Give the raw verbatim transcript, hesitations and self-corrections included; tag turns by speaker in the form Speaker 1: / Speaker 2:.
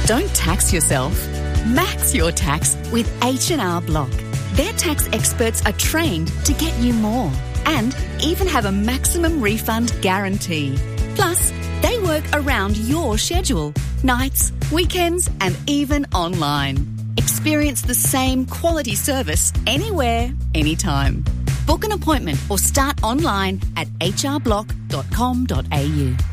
Speaker 1: Don't tax yourself. Max your tax with H and R Block. Their tax experts are trained to get you more and even have a maximum refund guarantee. Plus, they work around your schedule, nights, weekends, and even online. Experience the same quality service anywhere, anytime. Book an appointment or start online at h r block dot com dot a u.